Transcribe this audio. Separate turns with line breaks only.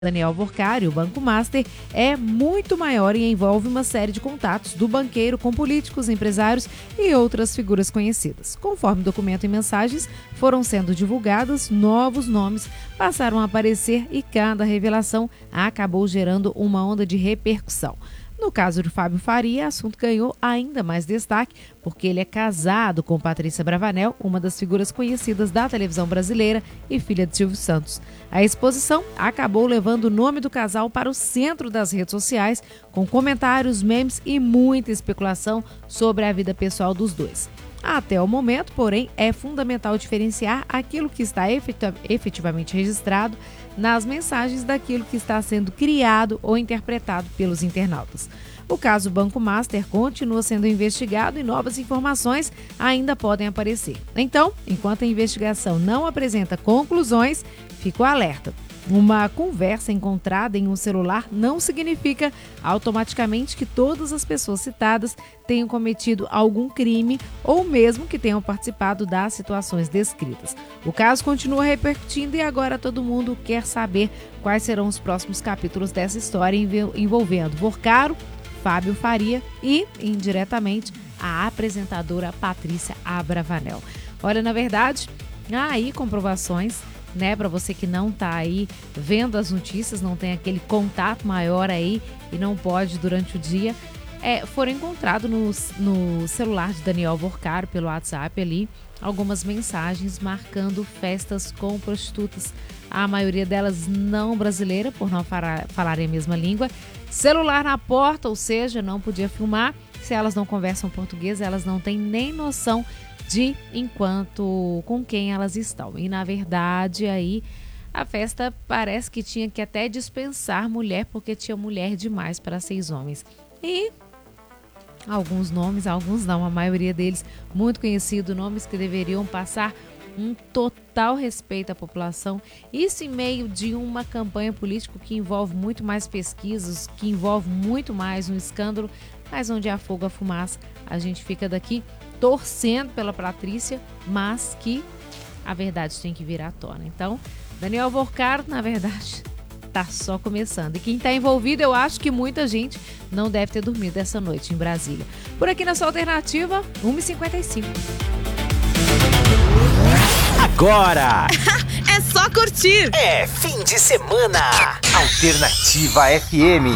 Daniel Vorcari, o Banco Master, é muito maior e envolve uma série de contatos do banqueiro com políticos, empresários e outras figuras conhecidas. Conforme documento e mensagens foram sendo divulgadas, novos nomes passaram a aparecer e cada revelação acabou gerando uma onda de repercussão. No caso de Fábio Faria, o assunto ganhou ainda mais destaque porque ele é casado com Patrícia Bravanel, uma das figuras conhecidas da televisão brasileira e filha de Silvio Santos. A exposição acabou levando o nome do casal para o centro das redes sociais, com comentários, memes e muita especulação sobre a vida pessoal dos dois. Até o momento, porém, é fundamental diferenciar aquilo que está efetivamente registrado nas mensagens daquilo que está sendo criado ou interpretado pelos internautas. O caso Banco Master continua sendo investigado e novas informações ainda podem aparecer. Então, enquanto a investigação não apresenta conclusões, fica o alerta. Uma conversa encontrada em um celular não significa automaticamente que todas as pessoas citadas tenham cometido algum crime ou mesmo que tenham participado das situações descritas. O caso continua repercutindo e agora todo mundo quer saber quais serão os próximos capítulos dessa história envolvendo Vorcari, Fábio Faria e, indiretamente, a apresentadora Patrícia Abravanel. Olha, na verdade, há aí comprovações, né, para você que não está aí vendo as notícias, não tem aquele contato maior aí e não pode durante o dia, foram encontrados no celular de Daniel Vorcari, pelo WhatsApp ali, algumas mensagens marcando festas com prostitutas, a maioria delas não brasileira, por não falarem a mesma língua, celular na porta, ou seja, não podia filmar, se elas não conversam português, elas não têm nem noção de com quem elas estão. E na verdade aí a festa parece que tinha que até dispensar mulher, porque tinha mulher demais para 6 homens. E alguns nomes, alguns não, a maioria deles muito conhecidos, nomes que deveriam passar um total respeito à população, isso em meio de uma campanha política que envolve muito mais pesquisas, que envolve muito mais um escândalo, mas onde há fogo, há fumaça. A gente fica daqui torcendo pela Patrícia, mas que a verdade tem que vir à tona. Então, Daniel Vorcari, na verdade, tá só começando. E quem está envolvido, eu acho que muita gente não deve ter dormido essa noite em Brasília. Por aqui na sua alternativa, 1h55.
Agora!
É só curtir!
É fim de semana! Alternativa FM.